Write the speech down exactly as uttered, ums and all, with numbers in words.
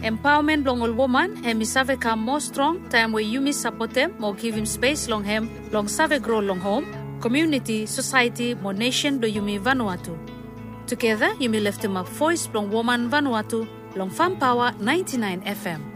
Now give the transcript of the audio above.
Empowerment long all woman, hemi save come more strong, time where you miss support them, more give him space long hem, long save grow long home, community, society, more nation do yumi Vanuatu. Together, you may lift him up voice long woman Vanuatu, long Farm Power ninety-nine F M.